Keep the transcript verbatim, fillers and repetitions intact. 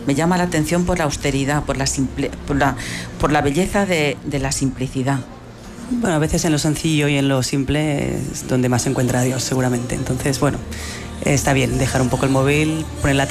me llama la atención por la austeridad, por la, simple, por la, por la belleza de, de la simplicidad. Bueno, a veces en lo sencillo y en lo simple es donde más se encuentra Dios, seguramente. Entonces, bueno, está bien dejar un poco el móvil, poner la